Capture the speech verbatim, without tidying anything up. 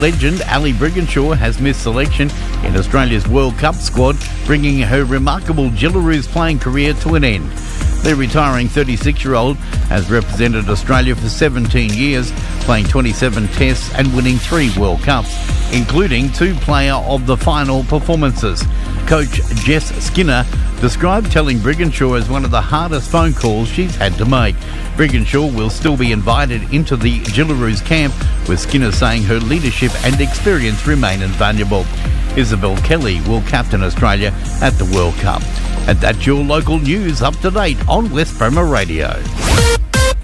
Legend Ali Brigginshaw has missed selection in Australia's World Cup squad, bringing her remarkable Jillaroos playing career to an end. The retiring thirty-six-year-old has represented Australia for seventeen years, playing twenty-seven tests and winning three World Cups, including two player of the final performances. Coach Jess Skinner described telling Brigginshaw as one of the hardest phone calls she's had to make. Brigginshaw will still be invited into the Jillaroos camp, with Skinner saying her leadership and experience remain invaluable. Isabel Kelly will captain Australia at the World Cup. And that's your local news up to date on West Bremer Radio.